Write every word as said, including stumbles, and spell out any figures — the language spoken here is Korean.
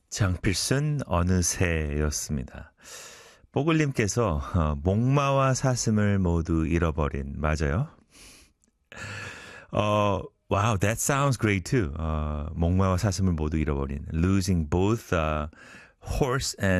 장필순 어느새였습니다. 뽀글님께서 어, 목마와 사슴을 모두 잃어버린 맞아요? 어, wow, that sounds great too. 어, 목마와 사슴을 모두 잃어버린 losing both uh, horse and